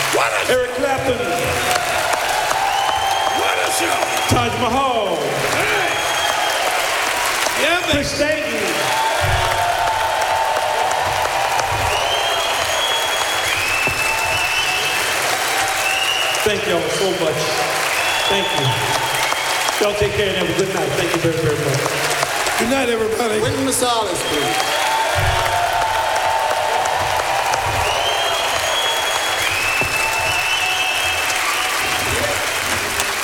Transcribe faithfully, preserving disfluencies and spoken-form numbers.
What a Eric Clapton. What a show. Taj Mahal. Hey. Yeah, baby. Chris Stanton. Thank y'all so much. Thank you. Y'all take care and have a good night. Thank you very, very much. Good night, everybody. Wynton Marsalis, please.